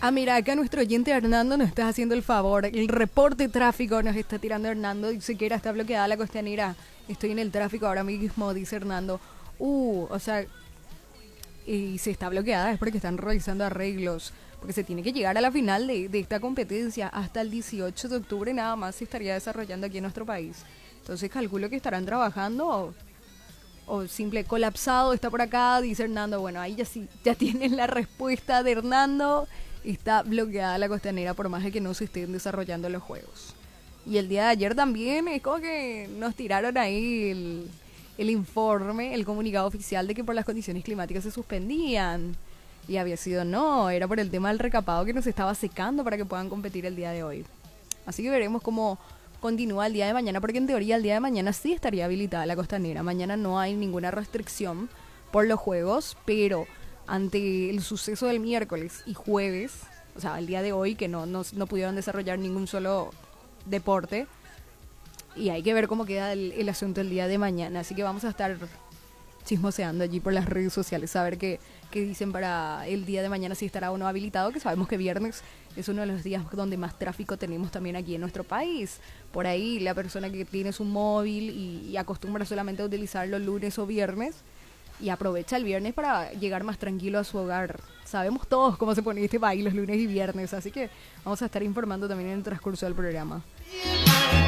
Mira, acá nuestro oyente Hernando nos está haciendo el favor. El reporte tráfico nos está tirando Hernando. Dice que está bloqueada la costanera. Estoy en el tráfico ahora mismo, dice Hernando. O sea, y si está bloqueada es porque están realizando arreglos. Porque se tiene que llegar a la final de esta competencia. Hasta el 18 de octubre nada más se estaría desarrollando aquí en nuestro país. Entonces calculo que estarán trabajando o simple colapsado está por acá, dice Hernando. Bueno, ahí ya sí, ya tienen la respuesta de Hernando. Está bloqueada la costanera por más de que no se estén desarrollando los juegos. Y el día de ayer también es como que nos tiraron ahí el informe, el comunicado oficial de que por las condiciones climáticas se suspendían. Y había sido no, era por el tema del recapado que nos estaba secando para que puedan competir el día de hoy. Así que veremos cómo continúa el día de mañana, porque en teoría el día de mañana sí estaría habilitada la costanera. Mañana no hay ninguna restricción por los juegos, pero ante el suceso del miércoles y jueves, o sea, el día de hoy que no pudieron desarrollar ningún solo deporte, y hay que ver cómo queda el asunto el día de mañana. Así que vamos a estar chismoseando allí por las redes sociales, a ver qué dicen para el día de mañana, si estará o no habilitado, que sabemos que viernes es uno de los días donde más tráfico tenemos también aquí en nuestro país. Por ahí la persona que tiene su móvil y acostumbra solamente a utilizarlo lunes o viernes, y aprovecha el viernes para llegar más tranquilo a su hogar. Sabemos todos cómo se pone este país los lunes y viernes, así que vamos a estar informando también en el transcurso del programa.